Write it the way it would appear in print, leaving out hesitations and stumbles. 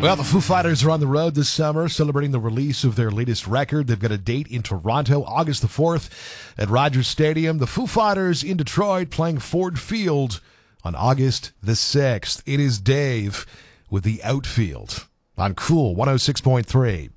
Well, the Foo Fighters are on the road this summer celebrating the release of their latest record. They've got a date in Toronto, August the 4th at Rogers Stadium. The Foo Fighters in Detroit playing Ford Field on August the 6th. It is Dave with The Outfield on Cool 106.3.